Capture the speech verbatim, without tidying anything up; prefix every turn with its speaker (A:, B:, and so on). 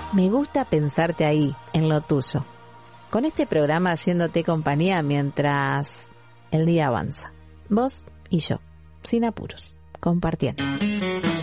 A: Me gusta pensarte ahí, en lo tuyo. Con este programa haciéndote compañía mientras el día avanza. Vos y yo, sin apuros, compartiendo.